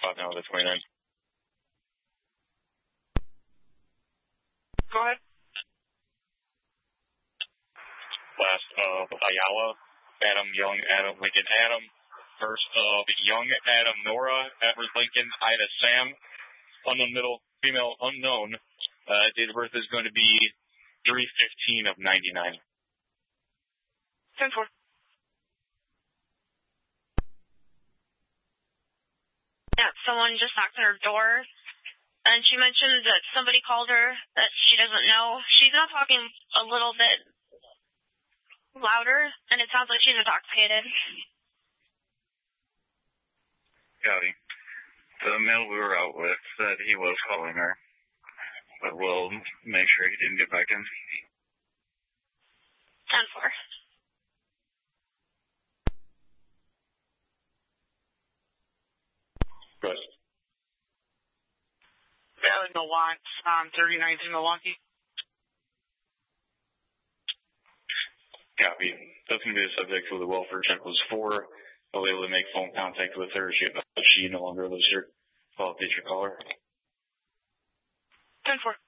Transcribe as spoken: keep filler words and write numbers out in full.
five now with the twenty-nine. Go ahead. Last of Ayala, Adam Young, Adam Lincoln, Adam. First of Young, Adam Nora, Edward Lincoln, Ida Sam. Unknown middle, female unknown. Uh, date of birth is going to be three fifteen of ninety-nine. ten four. Yeah, someone just knocked on her door, and she mentioned that somebody called her that she doesn't know. She's now talking a little bit louder, and it sounds like she's intoxicated. Howdy. The male we were out with said he was calling her, but we'll make sure he didn't get back in. ten four. Good. Valley Milwaukee, um, thirty nineteen Milwaukee. Copy. That's going to be the subject for the welfare check was four. I'll be able to make phone contact with her. She, she no longer lives here. Follow up your caller. ten four.